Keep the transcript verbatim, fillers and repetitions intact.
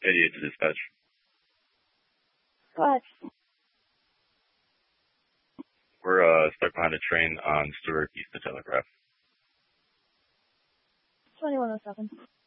eighty-eight to dispatch. Go ahead. We're uh, stuck behind a train on Stewart east of Telegraph. twenty-one oh seven.